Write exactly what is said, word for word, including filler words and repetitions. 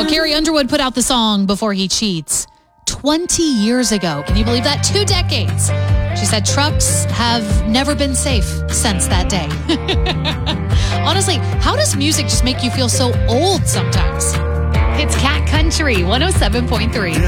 Well, Carrie Underwood put out the song Before He Cheats twenty years ago. Can you believe that? Two decades. She said trucks have never been safe since that day. Honestly, how does music just make you feel so old sometimes? It's Cat Country one oh seven point three.